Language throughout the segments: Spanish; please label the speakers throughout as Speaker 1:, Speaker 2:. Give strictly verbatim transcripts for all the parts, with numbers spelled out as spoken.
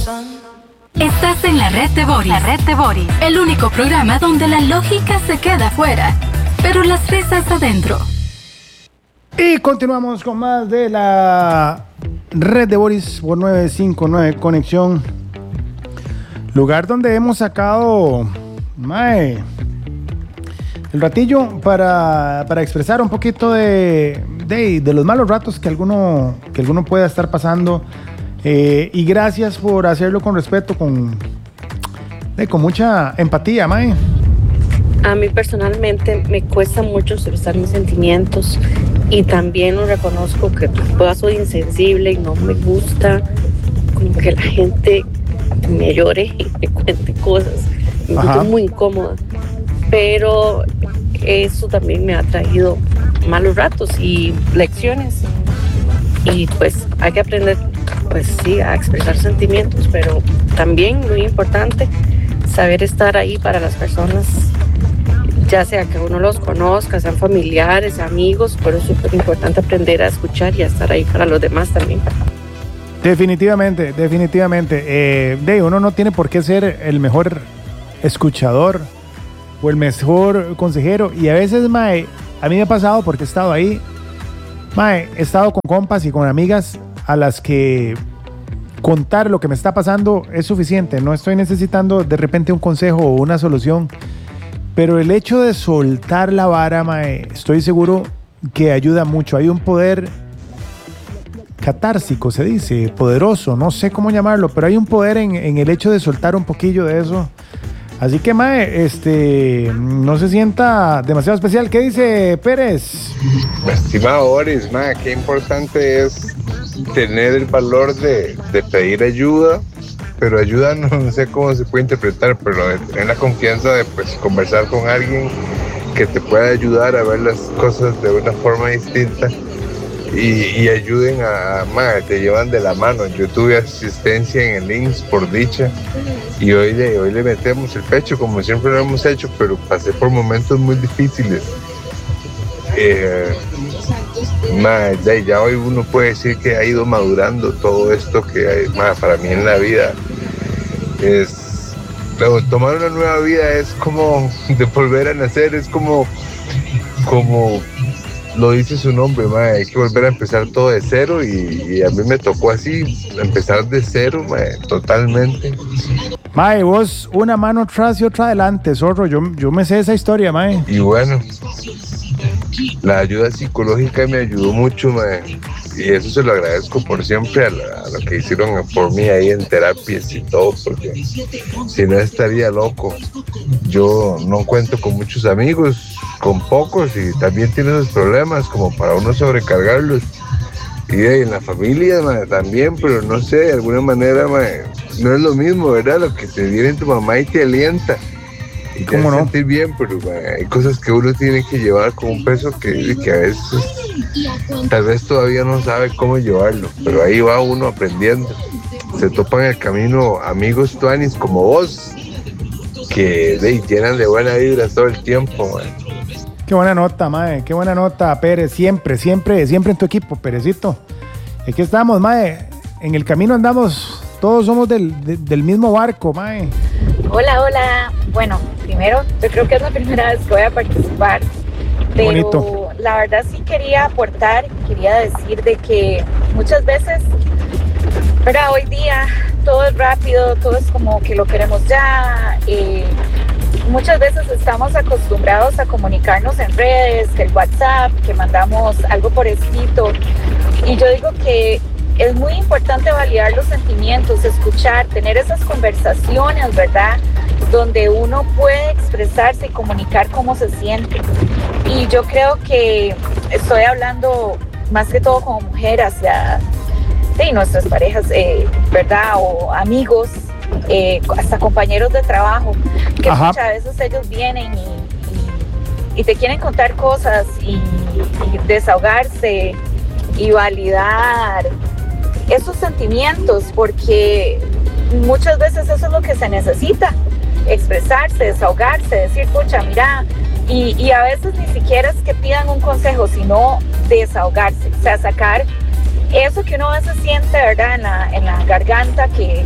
Speaker 1: Estás en la red de Boris. La red de Boris. El único programa donde la lógica se queda afuera, pero las risas adentro.
Speaker 2: Y continuamos con más de la red de Boris por nueve cinco nueve Conexión. Lugar donde hemos sacado mae, el ratillo para, para expresar un poquito de, de, de los malos ratos que alguno, que alguno pueda estar pasando. Eh, y gracias por hacerlo con respeto, con, eh, con mucha empatía, mae.
Speaker 3: A mí personalmente me cuesta mucho expresar mis sentimientos y también lo reconozco que puedo soy insensible y no me gusta como que la gente me llore y me cuente cosas. Me siento muy incómoda, pero eso también me ha traído malos ratos y lecciones y pues hay que aprender pues sí, a expresar sentimientos, pero también muy importante saber estar ahí para las personas, ya sea que uno los conozca, sean familiares, amigos, pero es súper importante aprender a escuchar y a estar ahí para los demás también.
Speaker 2: Definitivamente, definitivamente. Eh, de uno no tiene por qué ser el mejor escuchador o el mejor consejero, y a veces, mae, a mí me ha pasado porque he estado ahí, mae, he estado con compas y con amigas a las que contar lo que me está pasando es suficiente. No estoy necesitando de repente un consejo o una solución, pero el hecho de soltar la vara, mae, estoy seguro que ayuda mucho. Hay un poder catársico, se dice, poderoso, no sé cómo llamarlo, pero hay un poder en, en el hecho de soltar un poquillo de eso. Así que, mae, este, no se sienta demasiado especial. ¿Qué dice Pérez?
Speaker 4: Estimado Boris, mae, qué importante es tener el valor de, de pedir ayuda, pero ayuda no sé cómo se puede interpretar, pero de tener la confianza de pues conversar con alguien que te pueda ayudar a ver las cosas de una forma distinta y, y ayuden a, mae, te llevan de la mano. Yo tuve asistencia en el I M S S por dicha y hoy le, hoy le metemos el pecho como siempre lo hemos hecho, pero pasé por momentos muy difíciles. Eh, mae, ya hoy uno puede decir que ha ido madurando todo esto que hay, mae, para mí en la vida es tomar una nueva vida, es como de volver a nacer, es como como lo dice su nombre, mae, hay que volver a empezar todo de cero y, y a mí me tocó así empezar de cero, mae, totalmente.
Speaker 2: Mae, vos una mano atrás y otra adelante, zorro. Yo, yo me sé esa historia, mae.
Speaker 4: Y bueno, la ayuda psicológica me ayudó mucho, mae. Y eso se lo agradezco por siempre a, la, a lo que hicieron por mí ahí en terapias y todo, porque si no estaría loco. Yo no cuento con muchos amigos, con pocos, y también tiene esos problemas como para uno sobrecargarlos. Y de, en la familia, mae, también, pero no sé, de alguna manera, mae, no es lo mismo, ¿verdad? Lo que te viene tu mamá y te alienta y te hace no? sentir bien, pero mae, hay cosas que uno tiene que llevar con un peso que, que a veces tal vez todavía no sabe cómo llevarlo, pero ahí va uno aprendiendo. Se topan en el camino amigos tuanis como vos que de, llenan de buena vibra todo el tiempo, mae.
Speaker 2: Qué buena nota, mae, qué buena nota, Pérez, siempre, siempre, siempre en tu equipo, Pérezito. Aquí estamos, mae, en el camino andamos, todos somos del, de, del mismo barco, mae.
Speaker 5: Hola, hola, bueno, primero, yo creo que es la primera vez que voy a participar, pero bonito. La verdad sí quería aportar, quería decir de que muchas veces, pero hoy día todo es rápido, todo es como que lo queremos ya, eh, muchas veces estamos acostumbrados a comunicarnos en redes, que el WhatsApp, que mandamos algo por escrito. Y yo digo que es muy importante validar los sentimientos, escuchar, tener esas conversaciones, ¿verdad? Donde uno puede expresarse y comunicar cómo se siente. Y yo creo que estoy hablando más que todo como mujer hacia sí, nuestras parejas, eh, ¿verdad? O amigos. Eh, hasta compañeros de trabajo que Ajá. muchas veces ellos vienen y, y, y te quieren contar cosas y, y desahogarse y validar esos sentimientos, porque muchas veces eso es lo que se necesita, expresarse, desahogarse, decir, pucha, mira, y, y a veces ni siquiera es que pidan un consejo, sino desahogarse, o sea, sacar eso que uno a veces siente, ¿verdad?, en la, en la garganta, que,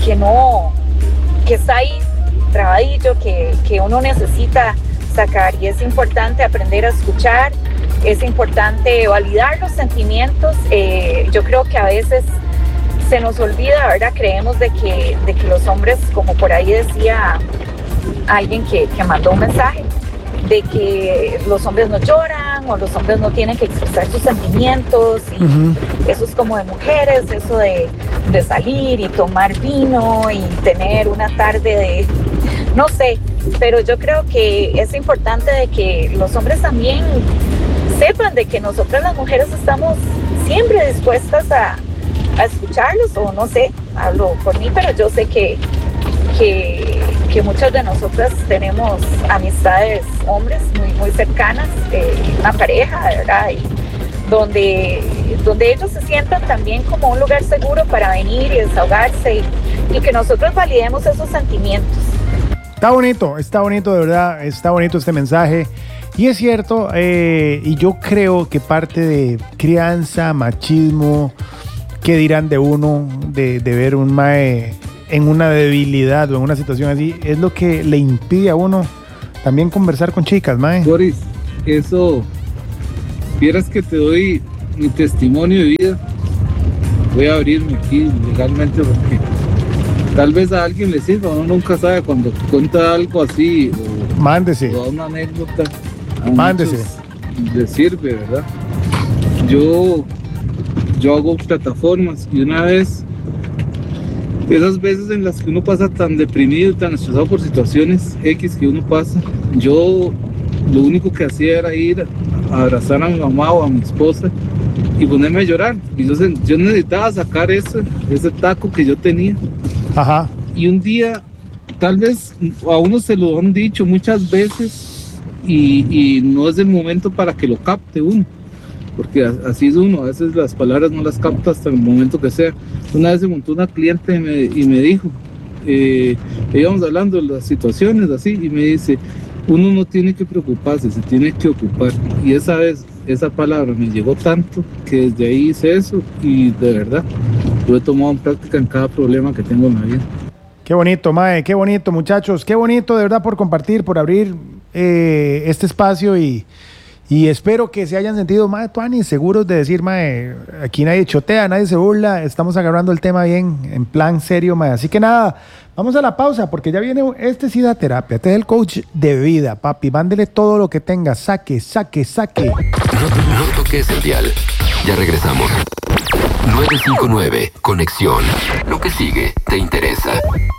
Speaker 5: que no, que está ahí, trabadillo, que, que uno necesita sacar, y es importante aprender a escuchar, es importante validar los sentimientos. Eh, yo creo que a veces se nos olvida, ¿verdad? Creemos de que, de que los hombres, como por ahí decía alguien que, que mandó un mensaje, de que los hombres no lloran o los hombres no tienen que expresar sus sentimientos, y uh-huh. eso es como de mujeres, eso de, de salir y tomar vino y tener una tarde de, no sé, pero yo creo que es importante de que los hombres también sepan de que nosotras las mujeres estamos siempre dispuestas a, a escucharlos, o no sé, hablo por mí, pero yo sé que, que, que muchas de nosotras tenemos amistades hombres muy, muy cercanas, eh, una pareja, de verdad, y donde, donde ellos se sientan también como un lugar seguro para venir y desahogarse, y, y que nosotros validemos esos sentimientos.
Speaker 2: Está bonito, está bonito, de verdad, está bonito este mensaje. Y es cierto, eh, y yo creo que parte de crianza, machismo, qué dirán de uno, de, de ver un mae en una debilidad o en una situación así, es lo que le impide a uno también conversar con chicas, mae.
Speaker 6: Boris, eso, vieras que te doy mi testimonio de vida. Voy a abrirme aquí legalmente porque tal vez a alguien le sirva, uno nunca sabe cuando cuenta algo así o,
Speaker 2: Mándese.
Speaker 6: o una anécdota.
Speaker 2: Mándese.
Speaker 6: Le sirve, ¿verdad? Yo, yo hago plataformas y una vez, esas veces en las que uno pasa tan deprimido, tan estresado por situaciones X que uno pasa, yo lo único que hacía era ir a abrazar a mi mamá o a mi esposa y ponerme a llorar. Y yo, yo necesitaba sacar ese, ese taco que yo tenía.
Speaker 2: Ajá.
Speaker 6: Y un día, tal vez a uno se lo han dicho muchas veces, y, y no es el momento para que lo capte uno, porque así es uno, a veces las palabras no las capta hasta el momento que sea. Una vez se montó una cliente y me, y me dijo, eh, íbamos hablando de las situaciones así, y me dice, uno no tiene que preocuparse, se tiene que ocupar. Y esa vez, esa palabra me llegó tanto que desde ahí hice eso, y de verdad lo he tomado en práctica en cada problema que tengo en la vida.
Speaker 2: Qué bonito, mae, qué bonito, muchachos, qué bonito de verdad por compartir, por abrir eh, este espacio, y, y espero que se hayan sentido, mae, tuani, seguros de decir, mae, aquí nadie chotea, nadie se burla, estamos agarrando el tema bien, en plan serio, mae. Así que nada, vamos a la pausa porque ya viene, este sí da terapia, este es el coach de vida, papi, mándele todo lo que tenga, saque, saque, saque.
Speaker 7: No, no toques el dial, ya regresamos. nueve cinco nueve, Conexión. Lo que sigue te interesa.